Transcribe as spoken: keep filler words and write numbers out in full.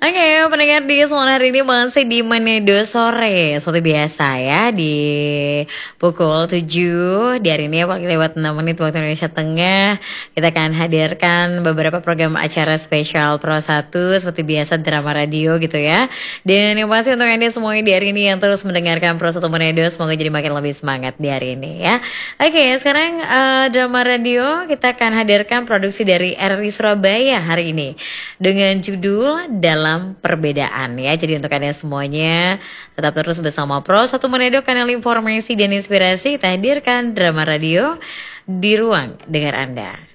Oke, pendengar di Semono hari ini masih di Menedo Sore. Seperti biasa ya, di pukul tujuh. Di hari ini paling lewat enam menit waktu Indonesia Tengah. Kita akan hadirkan beberapa program acara spesial Pro satu. Seperti biasa drama radio gitu ya. Dan yang pasti untuk Anda semuanya di hari ini yang terus mendengarkan Pro satu Menedo, semoga jadi makin lebih semangat di hari ini ya. Oke, sekarang uh, drama radio kita akan hadirkan produksi dari R R I Surabaya hari ini. Dengan judul Dalam Perbedaan ya. Jadi untuk kalian semuanya tetap terus bersama Pro satu Menedo, kanal informasi dan inspirasi. Kita hadirkan drama radio di ruang dengar Anda.